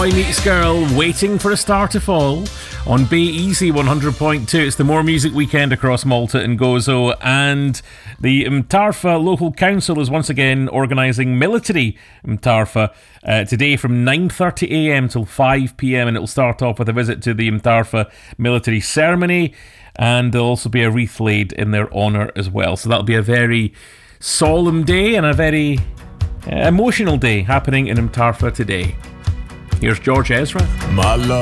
Boy Meets Girl, Waiting for a Star to Fall on Bay Easy 100.2. It's the More Music Weekend across Malta and Gozo, and the Mtarfa Local Council is once again organising Military Mtarfa today from 9:30am till 5pm, and it'll start off with a visit to the Mtarfa military ceremony, and there'll also be a wreath laid in their honour as well. So that'll be a very solemn day and a very emotional day happening in Mtarfa today. Here's George Ezra. My love.